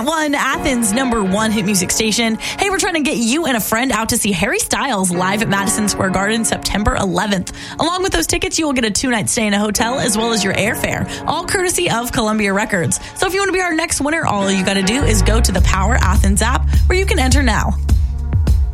101, Athens' #1 hit music station. Hey, we're trying to get you and a friend out to see Harry Styles live at Madison Square Garden September 11th. Along with those tickets, you will get a 2-night stay in a hotel as well as your airfare, all courtesy of Columbia Records. So if you want to be our next winner, all you got to do is go to the Power Athens app where you can enter now.